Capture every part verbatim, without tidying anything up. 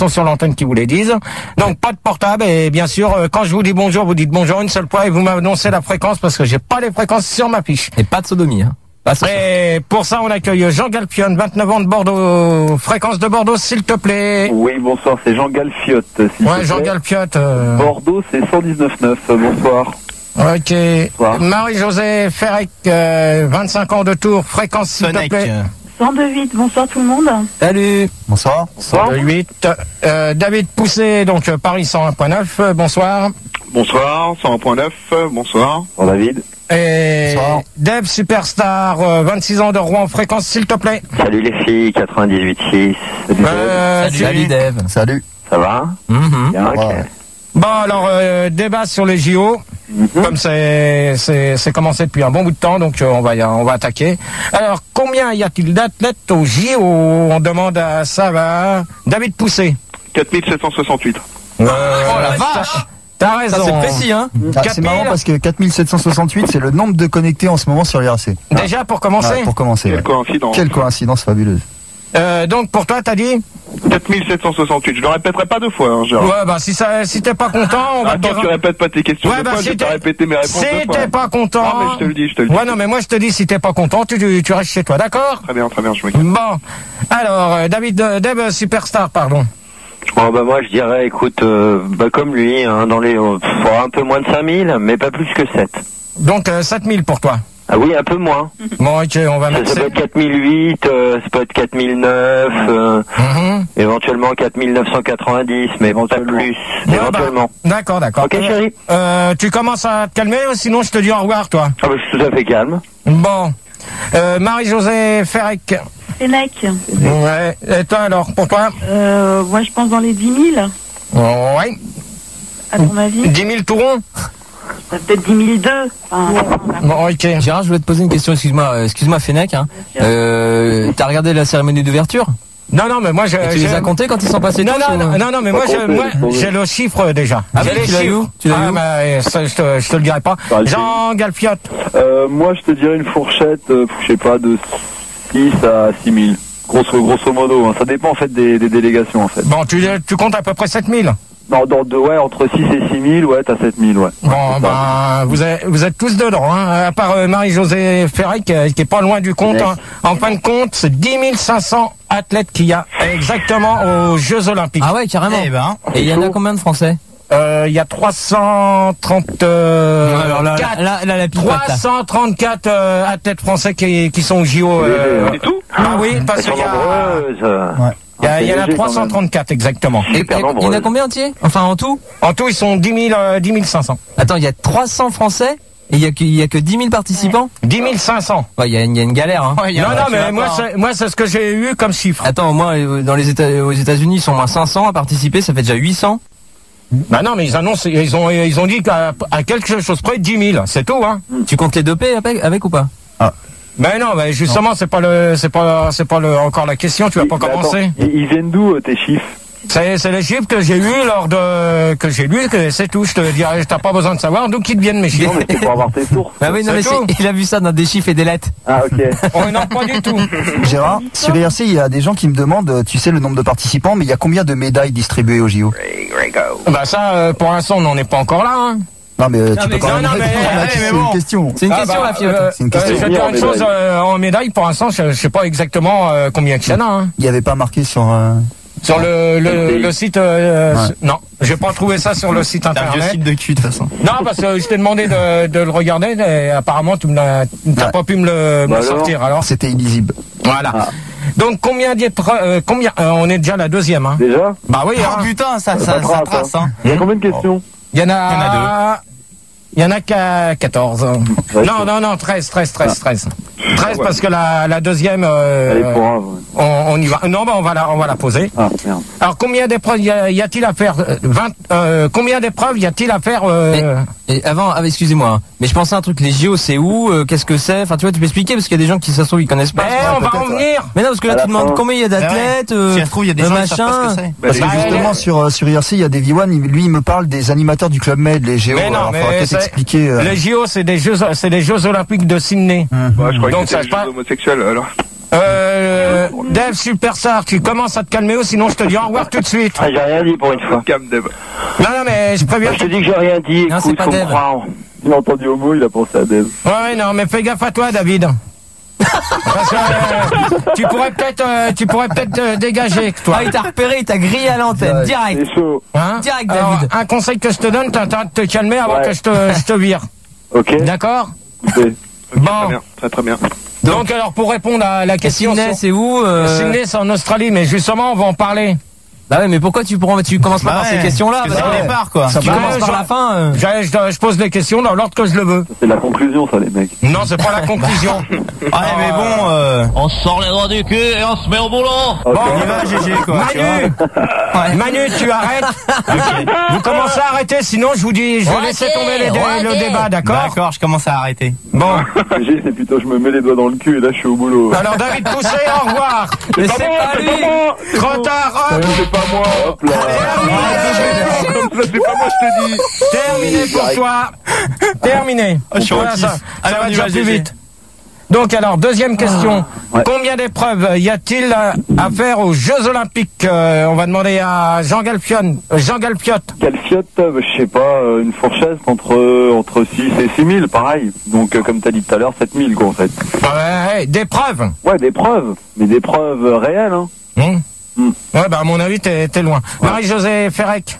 cartons sur l'antenne qui vous les disent. Donc pas de portable et bien sûr, euh, quand je vous dis bonjour, vous dites bonjour une seule fois et vous m'annoncez la fréquence parce que j'ai pas les fréquences sur ma fiche. Et pas de sodomie, hein. Et pour ça, on accueille Jean Galpion, vingt-neuf ans de Bordeaux. Fréquence de Bordeaux, s'il te plaît. Oui, bonsoir, c'est Jean Galfiotte. Ouais, Jean Galfiotte. Euh... Bordeaux, c'est cent dix-neuf neuf. Bonsoir. Ok. Marie-Josée Ferrec, euh, vingt-cinq ans de Tours. Fréquence, s'il te plaît. cent deux huit, bonsoir tout le monde. Salut. Bonsoir. cent deux huit. Euh, David Poussé, donc euh, Paris cent un point neuf. Euh, bonsoir. Bonsoir, cent un point neuf. Bonsoir. Bonsoir David. Et Deb Superstar, euh, vingt-six ans de Rouen, fréquence s'il te plaît. Salut les filles, quatre-vingt-dix-huit six. Salut, euh, salut, salut Deb. Salut. Ça va? Mm-hmm. Bien, ok. Bon alors, euh, débat sur les J O. Mm-hmm. Comme c'est c'est c'est commencé depuis un bon bout de temps, donc euh, on va y, on va attaquer. Alors, combien y a-t-il d'athlètes aux J O? On demande à ça va. David Poussé. quatre mille sept cent soixante-huit. Euh, oh la vache. T'as raison. Ça, c'est précis, hein. Ah, c'est marrant parce que quatre mille sept cent soixante-huit, c'est le nombre de connectés en ce moment sur l'I R C. Déjà pour commencer. Ouais, pour commencer. Quelle ouais. coïncidence. Quelle coïncidence fabuleuse. Euh, donc pour toi, t'as dit quatre mille sept cent soixante-huit. Je le répéterai pas deux fois, hein, Gérard. Ouais, bah si ça, si t'es pas content, on va Attends, te dire. tu répètes pas tes questions Ouais, deux bah, fois, si je vais t'es- répéter mes réponses Si deux fois. t'es pas content. Non, mais je te le dis, je te le dis. Ouais, non, mais moi je te dis, si t'es pas content, tu, tu, tu restes chez toi, d'accord? Très bien, très bien, je me calme. Bon. Alors, euh, David, euh, Deb Superstar, pardon. Bon, bah, moi, je dirais, écoute, euh, bah, comme lui, hein, dans les, euh, faut un peu moins de cinq mille, mais pas plus que sept. Donc, euh, sept mille pour toi. Ah oui, un peu moins. Bon, ok, on va Ça, mettre ça peut sept. être quatre mille huit, euh, ça peut être quatre mille neuf, euh, Mhm. éventuellement quatre mille neuf cent quatre-vingt-dix, mais bon, pas plus, Ouais, bah, éventuellement. d'accord, d'accord. Ok, chérie. Euh, tu commences à te calmer, ou sinon je te dis au revoir, toi. Ah, bah, je suis tout à fait calme. Bon. Euh, Marie-Josée Ferrec. Fennec. Ouais. Et toi, alors, pour toi? Euh, moi je pense dans les dix mille, Ouais. à ton avis. dix mille tout rond? Euh, Peut-être dix mille deux. Enfin, Bon, ok. Gérard, je voulais te poser une question, excuse-moi, euh, excuse-moi Fennec, hein. Euh, t'as regardé la cérémonie d'ouverture? Non, non, mais moi, je. Et tu je- les as comptés quand ils sont passés Non, tous, non, ou- non, non, non, mais moi, je, moi, j'ai le chiffre déjà. Ah J'ai oui, les tu l'as eu chiffres. où Tu l'as eu Ah, où bah, ça, je te, je te le dirai pas. Bah, Jean Galfiotte. Euh, moi, je te dirais une fourchette, euh, je sais pas, de six à six mille. Grosso, grosso modo, hein. Ça dépend en fait des, des délégations en fait. Bon, tu, tu comptes à peu près sept mille. Non, dans de, ouais, entre six et six mille, ouais, t'as sept mille, ouais. Bon, Ouais, c'est ça. ben, vous êtes, vous êtes tous dedans, hein, à part euh, Marie-Josée Ferrec, qui, qui est pas loin du compte. Hein. En fin de compte, c'est dix mille cinq cents athlètes qu'il y a exactement aux Jeux Olympiques. Ah ouais, carrément. Eh ben. Et il y en a combien de Français? Euh, il y a trois cent trente, euh, Alors là, quatre- là, là, la pipote, là. trois cent trente-quatre euh, athlètes français qui, qui sont au J O. Euh, C'est tout? ah oui, parce Elles qu'il sont y a, nombreuses. Ouais. il y a, il y en a C'est léger, trois cent quand trente-quatre exactement. Et, et- Super il y en a nombreuses. combien entiers? Enfin, en tout? En tout, ils sont dix mille, euh, dix mille cinq cents. Attends, il y a trois cents Français et il y a que, il y a que dix mille participants? dix mille cinq cents. Ouais, il y a, une- il y a une galère, hein. Non, non, mais moi, c'est, moi, c'est ce que j'ai eu comme chiffre. Attends, moi, euh, dans les États, aux États-Unis, ils sont moins cinq cents à participer, ça fait déjà huit cents. Bah non, mais ils annoncent, ils ont, ils ont dit qu'à à quelque chose près, dix mille, c'est tout, hein. Tu comptes les dopés avec, avec ou pas? Ben non, mais justement, c'est pas le, c'est pas, c'est pas le, encore la question, tu vas pas Mais attends, commencer. Ils, ils viennent d'où, euh, tes chiffres? C'est, c'est les chiffres que j'ai eu lors de, que j'ai lu, que c'est tout, je te dirais, t'as pas besoin de savoir d'où qu'ils viennent mes Non, chiffres. mais c'est pour avoir tes sources. Bah oui, non, C'est mais tout. c'est- il a vu ça dans des chiffres et des lettres. Ah, ok. Oh non, pas du tout. Gérard, sur I R C, il y a des gens qui me demandent, euh, tu sais le nombre de participants, mais il y a combien de médailles distribuées au J O? Bah ça, euh, pour l'instant, on n'en est pas encore là, hein. Non, mais euh, tu mais peux quand non, même non, mais, répondre à la eh, question. mais C'est bon. une question. C'est une Ah question, bah, la fiotte. euh, C'est une question. euh, je vais te dire une En chose, médaille. euh, en médaille, pour l'instant, je, je sais pas exactement euh, combien il y en a, hein. Il n'y avait pas marqué sur... euh, Sur le, le, le site, euh, Ouais. non, j'ai pas trouvé ça sur le site internet. de cul, de toute façon. Non, parce que je t'ai demandé de, de le regarder et apparemment tu me l'as, t'as Ouais. pas pu me le, me Bah le alors. sortir. Alors, C'était illisible. voilà. Ah. Donc combien d'épreuves, euh, combien, euh, on est déjà la deuxième, hein. Déjà? Bah oui, hein. putain, ça, Ça trace, hein. Il y a combien de questions? Il y en a, il y en a deux. Il y en a qu'à quatorze. Ouais, non, c'est- non, non, treize, treize, treize, treize. treize ouais. parce que la, la deuxième, euh, Elle est pour un, ouais. on, on y va. Non, bah on va la, on va la poser. Ah, merde. Alors combien d'épreuves y, a- y a-t-il à faire? euh, vingt, euh, combien d'épreuves y a-t-il à faire euh, Et avant, ah, excusez-moi, hein, mais je pensais à un truc, les J O, c'est où, euh, qu'est-ce que c'est? Enfin, tu vois, tu peux expliquer parce qu'il y a des gens qui, ça se trouve, ils connaissent pas. Mais on va en venir. Mais non, parce que là, À tu la demandes fin. combien il y a d'athlètes, euh, Si ça se trouve, il y a des euh, gens qui savent pas machin. ce que c'est. Bah, Parce que bah, justement, ouais. sur, euh, sur I R C, il y a des V un, il- lui, il me parle des animateurs du Club Med, les G O. Mais non, alors, mais faudra peut-être c'est- expliquer. euh, Les J O, c'est des Jeux, c'est des Jeux Olympiques de Sydney. hum. Ouais, je crois Donc, que ça c'était se des passe- jeux homosexuels, alors. Euh, Dave Superstar, tu commences à te calmer ou sinon je te dis au revoir tout de suite. Ah, j'ai rien dit pour une fois. Calme, Dave. Non, non, mais je préviens. Je te dis que j'ai rien dit. Non, c'est pas Dave. Il a entendu homo, il a pensé à Dave. Ouais, non, mais fais gaffe à toi, David. Parce que euh, tu pourrais peut-être, euh, tu pourrais peut-être euh, dégager, toi. Ah, il t'a repéré, il t'a grillé à l'antenne, Ouais, direct. C'est chaud. Hein Direct, Alors, David. un conseil que je te donne, t'as intérêt de te calmer avant Ouais. que je te, je te vire. Ok. D'accord? Écoutez. Très Bon. bien, très très bien. Donc, alors, pour répondre à la question. Sydney, sur- c'est où euh... Sydney, c'est en Australie, mais justement, on va en parler. Bah ouais, mais pourquoi tu, prends, tu commences pas Bah par ouais, ces questions-là? parce que Parce c'est que au départ, quoi. Tu Bah, commences par je- la fin. euh. Je, je- je pose les questions dans l'ordre que je le veux. C'est la conclusion, ça, les mecs. Non, c'est pas la conclusion. Ouais, mais bon, euh, On sort les doigts du cul et on se met au boulot. Ok. on y va, G G, quoi. tu Manu, Ouais. Manu, tu arrêtes. Vous commencez à arrêter, sinon je vous dis, je vais laisser tomber les dé- le débat, vois. d'accord? D'accord, je commence à arrêter. Bon. G, c'est plutôt je me mets les doigts dans le cul et là je suis au boulot. Alors David Poussé, au revoir. Mais c'est pas lui. Trop tard, hop. C'est pas moi. Hop là. Comme ça, c'est pas moi, je te dis. Terminé pour toi. Terminé. je suis Voilà, autiste. ça, ça Allez, va on y déjà va, plus G G. vite. Donc alors, deuxième question. Ouais. Combien d'épreuves y a-t-il à à faire aux Jeux Olympiques? Euh, On va demander à Jean Galpion. euh, Jean Galpiotte. Calfiote, euh, je sais pas, euh, une fourchette entre euh, entre six et six mille, pareil. Donc euh, comme t'as dit tout à l'heure, sept mille quoi en fait. Ouais, ouais, d'épreuves. Ouais, des preuves, mais des preuves euh, réelles hein. Hum. Hum. Ouais, bah à mon avis, t'es t'es loin. Marie-Josée Ferrec.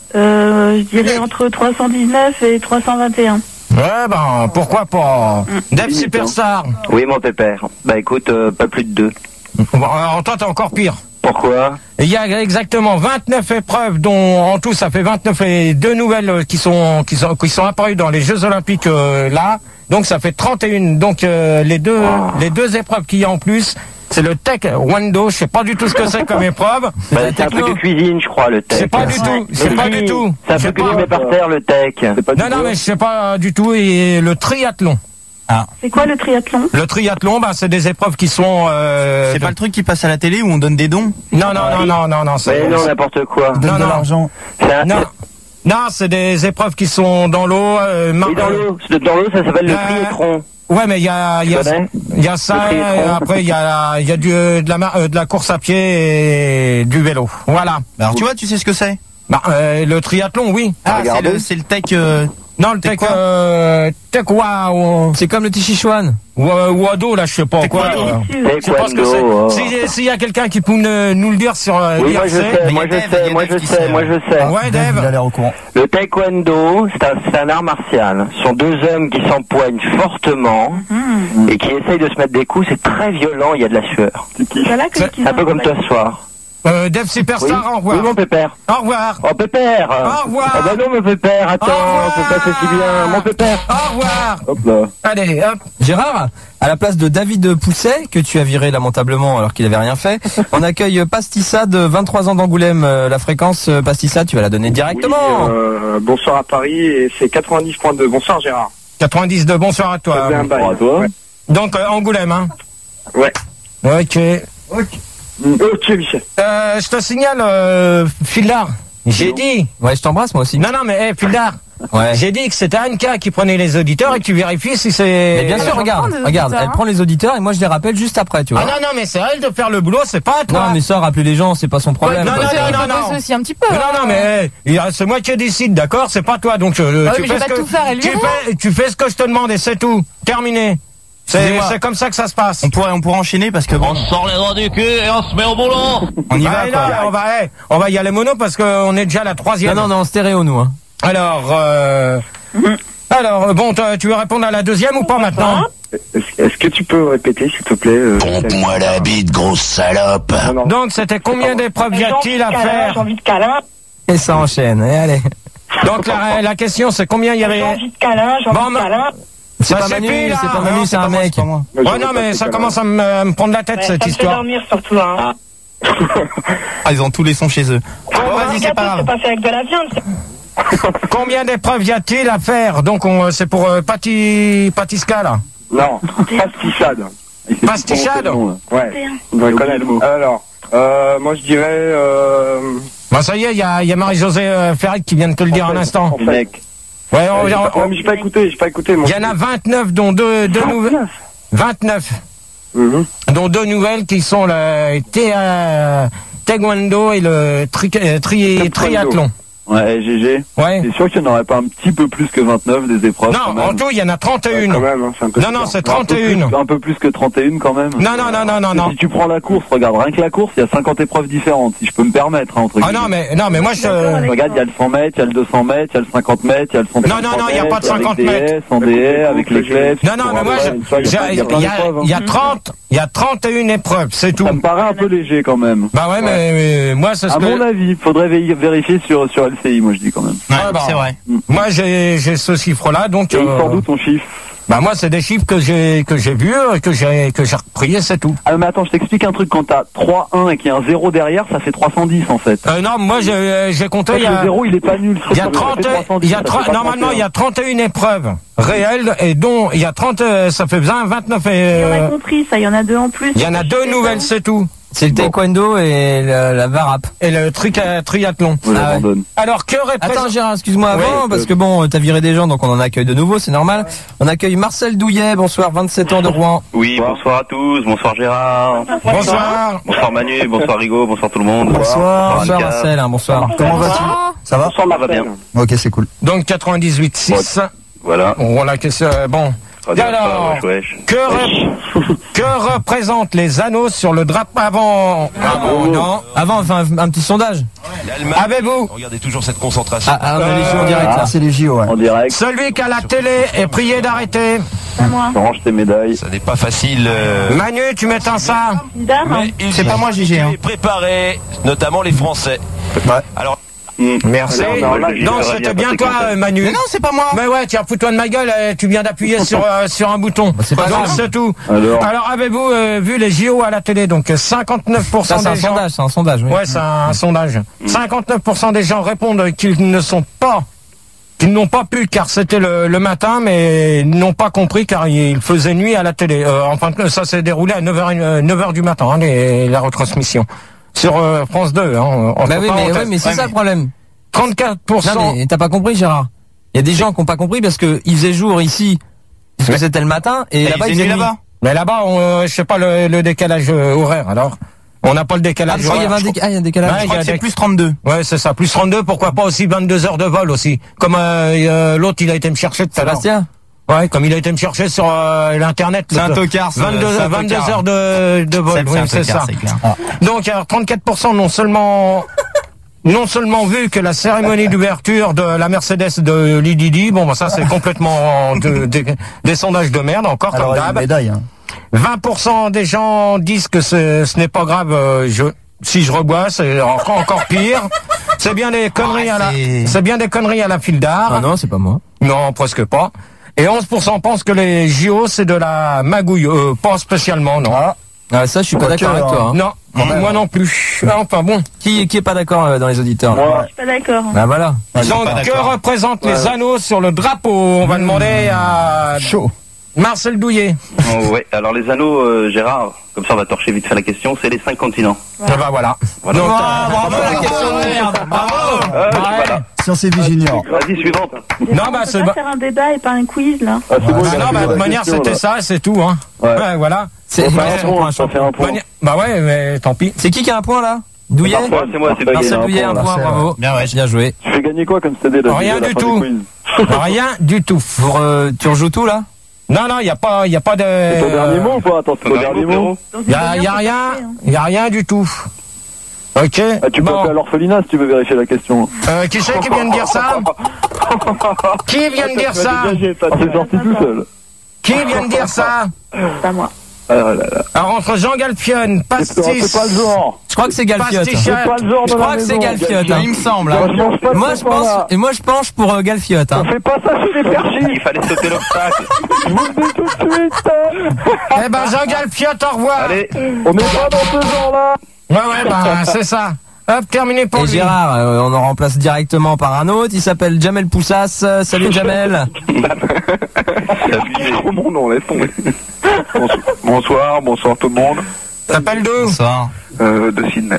Euh, je dirais entre trois cent dix-neuf et trois cent vingt et un. Ouais, ben, pourquoi pas. Dave Limite, Superstar. Oui mon pépère. Bah écoute, euh, pas plus de deux. Bon, alors toi, t'es encore pire. Pourquoi? Il y a exactement vingt-neuf épreuves, dont en tout ça fait vingt-neuf et deux nouvelles euh, qui sont qui sont qui sont apparues dans les Jeux Olympiques euh, là. Donc ça fait trente et un. Donc euh, les deux les deux épreuves qu'il y a en plus, c'est le taekwondo. Je sais pas du tout ce que c'est comme épreuve. Bah, c'est un truc de cuisine, je crois, le tech. C'est pas du tout. C'est pas du tout. C'est un Je sais truc que pas. tu mets par terre, le tech. Non non mais je sais pas du tout. Et le triathlon. C'est quoi le triathlon? Le triathlon, bah c'est des épreuves qui sont. Euh, C'est de- pas le truc qui passe à la télé où on donne des dons? Non non non non non non. c'est- Mais non, n'importe quoi. Non, Donne de non. l'argent. C'est un... Non, non, c'est des épreuves qui sont dans l'eau. Euh, mar- Et dans l'eau, c'est- dans l'eau, ça s'appelle le Euh, triathlon. Ouais, mais il y a, il y a, Tu connais il y a ça. Le triathlon. Et après, il y a, il y a du, de la, mar- euh, de la course à pied et du vélo. Voilà. Alors tu vois, tu sais ce que c'est? Bah, euh, le triathlon, oui. Ah, c'est regardez. le, c'est le tech. euh, Non, le T'es tech, quoi euh, tech wow, C'est comme le Tichichuan. ou, ou ado, là, je sais pas quoi. Taekwondo. euh. Je sais pas ce que Taekwondo, c'est. oh. Si- S'il y a quelqu'un qui peut nous, nous le dire sur euh, Oui, moi je l'I R C. sais, mais moi il y a je Dave, il y sais, a moi Dave je qui sais, sais. moi je sais. Ouais, Dave, il a Dave. l'air au courant. Le taekwondo, c'est un, c'est un art martial. Ce sont deux hommes qui s'empoignent fortement et qui essayent de se mettre des coups. C'est très violent, il y a de la sueur. Voilà que C'est qu'ils Un peu ont- comme toi ce soir. Euh, Dave Oui, Superstar, au oui revoir. mon pépère. Au revoir. Oh pépère. Au revoir. Ah bah non mon pépère, attends, Au revoir. c'est pas si bien. Mon pépère. Au revoir. Hop là. Allez, hop. Gérard, à la place de David Pousset, que tu as viré lamentablement alors qu'il avait rien fait, on accueille Pastissa de vingt-trois ans d'Angoulême. Euh, La fréquence euh, Pastissa, tu vas la donner directement. Oui, euh, bonsoir à Paris et c'est quatre-vingt-dix point deux. Bonsoir Gérard. quatre-vingt-dix de bonsoir à toi. Ça faisait un bail. Bon, à toi. Ouais. Donc euh, Angoulême, hein. Ouais. Ok. Ok Michel. Euh, je te signale, euh, Fildar. J'ai dit. Ouais, je t'embrasse moi aussi. Non, non, mais hey, Fildar. Ouais. J'ai dit que c'était Anka qui prenait les auditeurs et que tu vérifies si c'est. Mais bien sûr, regarde, des regarde, auditeurs, elle hein. prend les auditeurs et moi je les rappelle juste après, tu vois. Ah non, non, mais c'est à elle de faire le boulot, c'est pas à toi. Non, mais ça, rappeler les gens, c'est pas son problème. non, quoi. non, Il non, peut non. bosser aussi un petit peu. Mais non, non, mais hey, il y a- c'est moi qui décide, d'accord? C'est pas toi, donc euh, Ah oui, tu mais fais je vais ce pas que tout faire et lui tu dire. fais, tu fais ce que je te demande et c'est tout. Terminé. C'est Excusez-moi. c'est comme ça que ça se passe. On pourrait, on pourrait enchaîner parce que bon, On sort les doigts du cul et on se met au boulot. on y Bah, va non, quoi. on va, hey, on va y aller mono parce qu'on est déjà à la troisième. Non, non, non, en stéréo nous. Hein. Alors, euh, alors, bon, toi, tu veux répondre à la deuxième ou pas maintenant? Est-ce est-ce que tu peux répéter s'il te plaît euh, Pompe-moi la bite, grosse salope. Non, non. Donc, c'était combien d'épreuves y a-t-il à J'ai faire? envie de câlin, Et ça enchaîne. Et allez. Donc, la, la question, c'est combien il y j'ai avait? envie de câlin, j'ai Bon, envie de ma- câlin. C'est Ça pas Manu, suffit, là. c'est pas Manu, Non, c'est un pas moi, mec. c'est pas moi. Mais Ouais, j'aurais non, pas mais fait ça quand commence à me, à me prendre la tête, Ouais, cette ça me fait histoire. dormir surtout, hein. Ah, ils ont tous les sons chez eux. Ah, vas-y, c'est pas grave. C'est pas fait avec de la viande. c'est- Combien d'épreuves y a-t-il à faire? Donc, on, c'est pour euh, Pati, Patiska, là. Non, pastissade. Il s'est Pastissade. prononcé le nom, là. Ouais, on doit J'ai oublié connaître. le mot. Alors, euh, moi je dirais... Euh, Bah, ça y est, il y a, il y a Marie-Josée euh, Ferric qui vient de te le dire un instant. en fait, Mec. Ouais, on, euh, j'ai on- pas- on- ouais, mais j'ai pas écouté, j'ai pas écouté. moi. il y en a vingt-neuf, dont deux, deux nouvelles. vingt-neuf. Mmh. dont deux nouvelles qui sont le thé- euh, taekwondo et le tri- euh, tri- triathlon. Ouais, G G. Ouais. C'est sûr qu'il n'y en aurait pas un petit peu plus que vingt-neuf des épreuves. Non, en tout, il y en a trente et une. Ouais, quand même, hein, c'est un peu Non, non, bizarre. c'est trente et une. Un peu plus- Un peu plus que trente et une quand même. Non, non, non, non, non, non. Si tu prends la course, regarde, rien que la course, il y a cinquante épreuves différentes, si je peux me permettre, hein, entre Ah guillemets. non, mais, non, mais moi, je... Regarde, il y a le cent mètres, il y a le deux cents mètres, il y a le cinquante mètres, il y a le cent Non, non, non, il n'y a pas de cinquante mètres. Sans D S, avec les clés. Non, non, mais moi, je- j'ai- il y a, il y a trente, il y a trente et une épreuves, c'est tout. Ça me paraît un peu léger quand même. Bah ouais, mais, mais moi, c'est ce À que... mon avis, faudrait vé- vérifier sur, sur L C I, moi je dis quand même. Ouais, bah, c'est vrai. Moi, j'ai, j'ai ce chiffre-là, donc... Et il euh, sort d'où ton chiffre? Bah moi, c'est des chiffres que j'ai, que j'ai vus, euh, que j'ai, que j'ai repris, et c'est tout. Ah mais attends, je t'explique un truc, quand t'as trois un et qu'il y a un zéro derrière, ça fait trois cent dix en fait. Euh, non, moi, j'ai, j'ai compté, il y Le a... zéro, il est pas nul. Il y a trente, il y a trente, normalement, il y a trente et une épreuves réelles, et dont, il y a trente, euh, ça fait vingt, vingt-neuf et... On a euh, compris ça, il y en a deux en plus. Il y en a deux nouvelles, c'est tout. C'est le taekwondo et la, la varap. Et le tri- triathlon. On l'abandonne. Alors, que représente... Attends Gérard, excuse-moi avant, Oui, parce euh, que bon, t'as viré des gens, donc on en accueille de nouveau, c'est normal. On accueille Marcel Douillet, bonsoir, vingt-sept ans de Rouen. Oui, bonsoir à tous, bonsoir Gérard. Bonsoir. Bonsoir Manu, bonsoir Rigo, bonsoir tout le monde. Bonsoir. Bonsoir Annika. Marcel, hein, bonsoir. Comment vas-tu? Ça va? Ça va bien. Ok, c'est cool. Donc, quatre-vingt-dix-huit six. Voilà. Voilà, qu'est-ce que... Bon. Radio Alors, Alpha, wesh, wesh. que, re- que représentent les anneaux sur le drapeau avant... Avant, non. Avant, enfin, un petit sondage. Avez-vous Regardez toujours cette concentration. Ah, ah, on a les jeux en direct Ah, là. c'est les J O, ouais. En direct, celui qu'à la télé est prié d'arrêter. C'est moi. range tes médailles. Ça n'est pas facile. euh, Manu, tu m'éteins ça. Bizarre, hein. mais ils C'est pas ont moi, Gigi, été hein. préparés, notamment les Français. Ouais. Alors, Merci. Alors, non, là, Non, je- c'était bien toi, euh, Manu. Mais non, c'est pas moi. Mais ouais, tiens, fous-toi de ma gueule, euh, tu viens d'appuyer sur, euh, sur un bouton. c'est pas Donc grave. c'est tout. Alors. Alors avez-vous euh, vu les J O à la télé? Donc euh, cinquante-neuf pour cent Ça, c'est un des gens... sondage, c'est un sondage, oui. Ouais, c'est un sondage. cinquante-neuf pour cent des gens répondent qu'ils ne sont pas, qu'ils n'ont pas pu car c'était le, le matin, mais ils n'ont pas compris car il faisait nuit à la télé. Euh, enfin, ça s'est déroulé à neuf heures du matin, hein, les, la retransmission. Sur euh, France deux, hein. entre Bah oui, mais, parenthèses. ouais, mais c'est ça le problème. trente-quatre pour cent. Non, mais t'as pas compris, Gérard. Il y a des gens qui ont pas compris parce que il faisait jour ici, parce que c'était le matin, et, Et là-bas il il faisait faisait nuit nuit. là-bas. Mais là-bas, on, euh, je sais pas le, le décalage euh, horaire, alors. On n'a pas le Ah, décalage je crois qu'il y horaire. avait un, déca- ah, il y a un décalage. Ouais, Je il y crois a que c'est des- plus trente-deux. Ouais, c'est ça. Plus trente-deux, pourquoi pas aussi vingt-deux heures de vol aussi. Comme euh, euh, l'autre, il a été me chercher tout à l'heure. Sébastien. Ouais, comme il a été me chercher sur euh, l'internet. C'est un le- tocard, ça, vingt-deux, c'est un vingt-deux tocard. heures de, de vol, C'est- oui, c'est un c'est tocard, ça. c'est clair. Donc, alors, trente-quatre pour cent non seulement, non seulement vu que la cérémonie d'ouverture de la Mercedes de Lididi, bon, bah, ça, c'est complètement de- de- des sondages de merde, encore, Alors, comme il y a une d'hab. médaille, hein. vingt pour cent des gens disent que ce, ce n'est pas grave, euh, je, si je rebois, c'est encore, encore pire. C'est bien des conneries à la, c'est- c'est bien des conneries à la file d'art. Ah non, c'est pas moi. Non, presque pas. Et onze pour cent pensent que les J O, c'est de la magouille. Euh, pas spécialement, non. Ah, ça, je suis pas Quoique, d'accord avec toi. hein. Non, moi non plus. Enfin bon. Qui, qui est pas d'accord euh, dans les auditeurs là Moi, Je suis pas d'accord. Bah voilà. Donc, que représentent les anneaux sur le drapeau? On va demander à Chaud. Marcel Douillet. Oh, ouais, alors les anneaux, euh, Gérard, comme ça on va torcher vite fait la question, c'est les cinq continents. Ah bah voilà. Voilà. Donc, Ah, bravo la question de merde. Bravo. Ah, je suis pas là. Sciences et vie junior. Vas-y, suivante. non, bah On c'est peut bah, pas faire un débat et pas un quiz, là. Ah, c'est bon, bah, il a non, fait bah, de la toute manière, question, c'était là. ça, c'est tout, hein. Ouais. Ouais, voilà. C'est On fait ouais, un point, ça fait un point. Mani- Bah ouais, mais tant pis. c'est qui qui a un point là Douillet. C'est moi, c'est moi, c'est Marcel Douillet. Douillet, un point, Marcel, bravo. Bien, ouais, bien joué. Tu fais gagner quoi comme C D là, Rien à la du fin tout. du quiz? Rien du tout. Pour, euh, tu rejoues tout là Non, non, il y a pas, il y a pas de. C'est ton dernier mot ou pas? Attends, c'est ton dernier mot? Dans une Il y a, demi-heure, y a c'est rien, parfait, hein. il y a rien du tout. Ok. Ah, tu peux Bon. appeler à l'orphelinat si tu veux vérifier la question. Euh, qui c'est qui vient de dire ça? Qui vient de dire ça? Ah, c'est sorti tout seul. Qui vient de dire ça? C'est pas moi. Ah là là. Alors entre Jean Galfionne, C'est pas, Pastis, c'est pas le genre. Je crois que c'est Galfiote. Pastichette. C'est pas le genre Je de la crois que c'est maison, Galfiote, hein, il me semble. hein. Moi, je mange pas de Moi ce je pense, pain-là. et moi je penche pour euh, Galfiote. Hein. On fait pas ça chez les perchis. Il fallait sauter l'obstacle. Je vous le dis tout de suite. eh ben Jean Galfiote, au revoir. Allez, On n'est pas dans ce genre-là. Ouais, ouais, ben c'est ça. Hop, terminé pour Et lui. Gérard, euh, on en remplace directement par un autre. Il s'appelle Jamel Poussas. Euh, Salut Jamel. C'est trop mon nom, laisse tomber. Bonsoir, bonsoir tout le monde. T'appelles d'où? Bonsoir. Euh, de Sydney.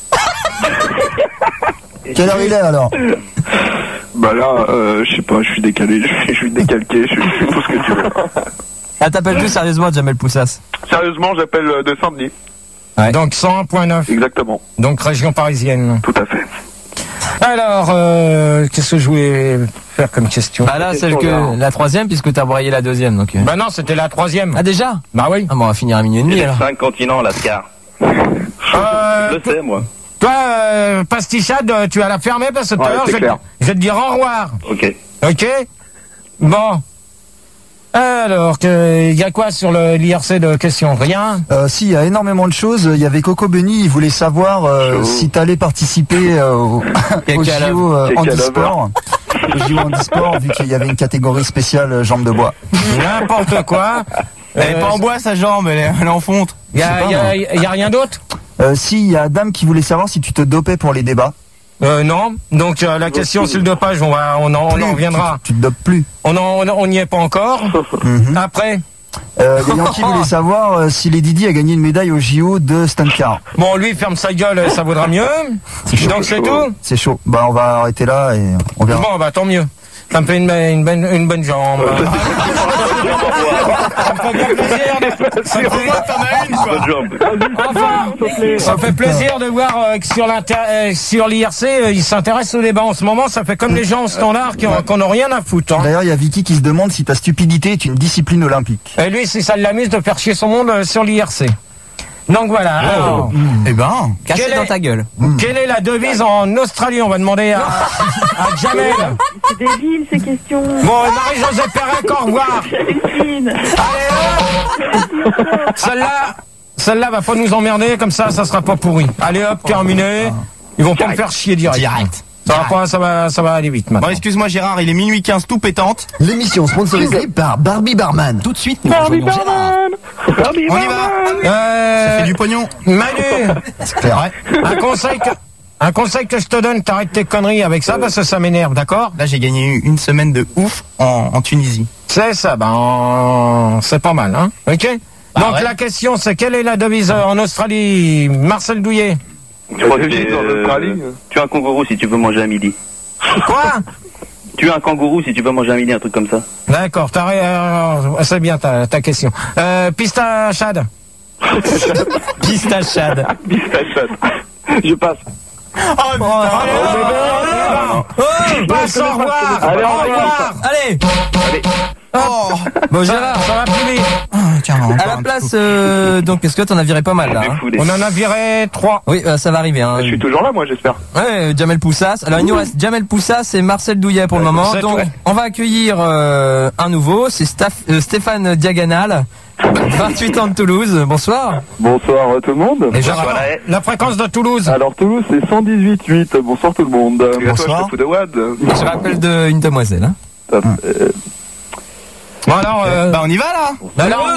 Quelle heure il est alors? Bah là, euh, je sais pas, je suis décalé, je suis, je suis décalqué, je suis, je suis tout ce que tu veux. Ah, t'appelles plus sérieusement Jamel Poussas? Sérieusement, j'appelle euh, de Saint-Denis. Ouais. Donc cent un point neuf. Exactement. Donc région parisienne. Tout à fait. Alors, euh, qu'est-ce que je voulais faire comme question? Bah là, celle que la troisième, puisque t'as broyé la deuxième. Donc. Bah non, c'était la troisième. Ah déjà? Bah oui. Ah bon, on va finir à minuit et demi Il y a alors. cinq continents, Lascar. Euh, Je le sais, moi. Toi, euh, Pastichade, tu vas la fermer parce que tout à Ouais, l'heure, c'est je, vais te- clair. je vais te dire au revoir. Ok. Ok? Bon. Alors, il y a quoi sur le l'I R C de questions? Rien? Euh, si, il y a énormément de choses. Il y avait Coco Bunny, il voulait savoir euh, si t'allais participer euh, au, au J O euh, Quel handisport. Au J O handisport, vu qu'il y avait une catégorie spéciale euh, jambes de bois. N'importe quoi. Elle est pas en bois sa jambe, elle est, elle est en fonte. Il y a, y a- y a rien d'autre? Euh, si, il y a Adam qui voulait savoir si tu te dopais pour les débats. Euh, non. Donc euh, la question sur le dopage, on va, on en, on en reviendra. Tu, tu te dopes plus. On en, on n'y est pas encore. Mhm. Après. Euh, les Yankees voulaient savoir euh, si les Didi a gagné une médaille au J O de stunt car. Bon, lui ferme sa gueule, ça vaudra mieux. Donc c'est tout. C'est chaud. Bah, on va arrêter là et on verra. Bon, bah tant mieux. Ça me fait une, une, bonne, une bonne jambe. Ça me fait bien plaisir de... Ça me fait... Bonne jambe. Enfin, ça me fait plaisir de voir euh, que sur l'inter... euh, sur l'I R C, euh, ils s'intéressent au débat en ce moment. Ça fait comme les gens au standard qui n'ont ont rien à foutre. Hein. D'ailleurs, il y a Vicky qui se demande si ta stupidité est une discipline olympique. Et lui, si ça l'amuse de faire chier son monde euh, sur l'I R C. Donc voilà. Alors, Eh ben, caché Quelle dans est- ta gueule. quelle est la devise en Australie? On va demander à, à Jamel. C'est débile ces questions. Bon, Marie-Josée Pérec, au revoir. J'hallucine. Allez, hop. Celle-là, celle-là va pas nous emmerder, comme ça, ça sera pas pourri. Allez hop, terminé. Ils vont pas me faire chier direct. Direct. Ça va pas, ça va, ça va aller vite maintenant. Bon, excuse-moi Gérard, il est minuit quinze tout pétante. L'émission sponsorisée par Barbie Barman. Tout de suite, nous Barbie rejoignons Gérard. Barman Barbie On y va. Barman Euh, Ça fait du pognon. Manu, C'est clair. un conseil que, un conseil que je te donne, t'arrêtes tes conneries avec ça parce que ça m'énerve, d'accord? Là, j'ai gagné une semaine de ouf en, en Tunisie. C'est ça, ben, c'est pas mal, hein? Ok? Bah Donc ouais. la question, c'est quelle est la devise euh, en Australie? Marcel Douillet. Je crois que devise c'est, en euh, Australie. tu es un kangourou si tu veux manger à midi. Quoi? Tu es un kangourou si tu veux manger à midi, un truc comme ça. D'accord, t'as ré- euh, c'est bien ta, ta question. Euh, Pistachade. Pistachade. Pistachade. Je passe. Oh, tu passes, au revoir. Allez, Au au revoir. revoir. Allez. Oh. Bon, Gérard, ça va plus vite. Tiens, à la place, euh, donc, est-ce que t'en as viré pas mal là hein Fou, des- On en a viré trois. Oui, euh, ça va arriver. Hein. Je suis toujours là, moi, j'espère. Ouais, Jamel Poussas. Alors il nous reste Jamel Poussas et Marcel Douillet pour le moment. c'est Donc tout. on va accueillir euh, un nouveau, c'est Staph- euh, Stéphane Diagonal, vingt-huit ans de Toulouse. Bonsoir. Bonsoir tout le monde. Et Gérard, Voilà. la fréquence de Toulouse. Alors Toulouse, c'est cent dix-huit virgule huit. Bonsoir tout le monde. Bonsoir. Toi, je te fous de Wad. Je rappelle de une demoiselle. Hein. Top. Euh, Bon alors, euh, Bah on y va là. alors,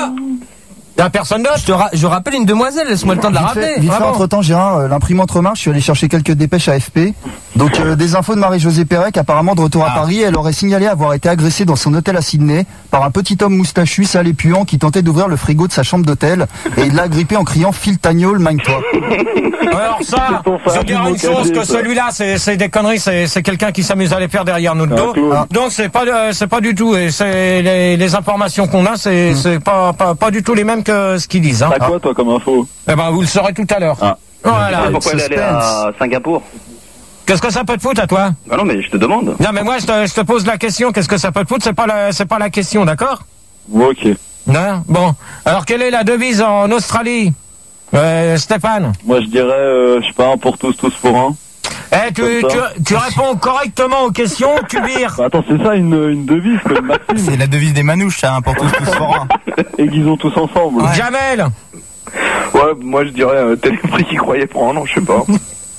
y a personne d'autre? Je te ra- je rappelle une demoiselle, laisse-moi le temps de la Vite rappeler. fait, vite Ah fait bon entre temps, Gérard, euh, l'imprimante remarque, je suis allé chercher quelques dépêches à F P. Donc euh, des infos de Marie-Josée Pérec, apparemment de retour à Ah. Paris, elle aurait signalé avoir été agressée dans son hôtel à Sydney par un petit homme moustachu, sale et puant qui tentait d'ouvrir le frigo de sa chambre d'hôtel et il l'a agrippé en criant Phil Tagnol, magne-toi. Alors ça, je dirais une chose, que celui-là, c'est c'est des conneries, c'est c'est quelqu'un qui s'amuse à les faire derrière notre dos. clown. Donc c'est pas euh, c'est pas du tout, et c'est les, les informations qu'on a, c'est c'est pas, pas pas du tout les mêmes que ce qu'ils disent. Hein. T'as quoi, toi, comme info? Eh ben vous le saurez tout à l'heure. Ah. Voilà. Pourquoi elle est allée à Singapour? Qu'est-ce que ça peut te foutre à toi? Ah non, mais je te demande. Non mais moi je te, je te pose la question, qu'est-ce que ça peut te foutre? C'est pas la c'est pas la question, d'accord? Ok. Non. Bon. Alors quelle est la devise en Australie, euh, Stéphane? Moi, je dirais, euh, je sais pas, un pour tous, tous pour un. Eh tu Comme tu, ça. tu réponds correctement aux questions, tu vires. Bah, attends, c'est ça une, une devise, quoi, une maxime. C'est la devise des manouches, ça, hein, pour tous, tous pour un. Aiguisons tous ensemble. Ouais. Jamel. Ouais, moi, je dirais, euh, Téléprix qui croyait prendre, non, je sais pas.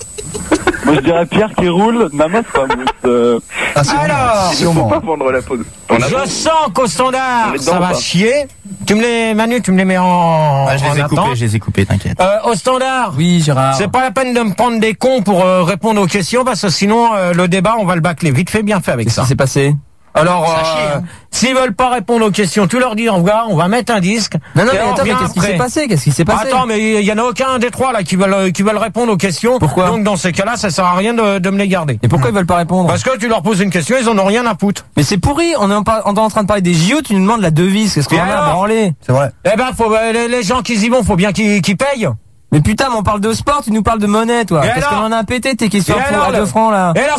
Moi, je dirais Pierre qui roule, n'amasse pas mousse. Euh, Ah, sûrement, Alors, sûrement. faut pas vendre la peau. Je sens qu'au standard, On est dedans ça ou va pas chier. Tu me les, Manu, tu me les mets en, Ah, je en les ai attente. coupés, je les ai coupés, t'inquiète. Euh, au standard, Oui, Gérard. c'est pas la peine de me prendre des cons pour euh, répondre aux questions parce que sinon euh, le débat on va le bâcler vite fait, bien fait avec Qu'est-ce ça. qui s'est passé? Alors, Ça euh, chie, hein. s'ils veulent pas répondre aux questions, tu leur dis au revoir, on va mettre un disque. Non, non, et mais on attends, mais revient qu'est-ce qui après. s'est passé? Qu'est-ce qui s'est passé? Attends, mais il y en a aucun des trois là qui veulent qui veulent répondre aux questions. Pourquoi? Donc dans ces cas-là, ça sert à rien de, de me les garder. Et pourquoi ils veulent pas répondre? Parce que tu leur poses une question, ils en ont rien à foutre. Mais c'est pourri, on est en, par- on est en train de parler des J O, tu nous demandes la devise, qu'est-ce qu'on Et en a à alors branler? C'est vrai. Eh ben, faut euh, les, les gens qui y vont, faut bien qu'ils qu'ils payent. Mais putain, mais on parle de sport, tu nous parles de monnaie, toi. Et Qu'est-ce alors qu'on en a pété tes questions Et à alors, deux francs, là? Et alors,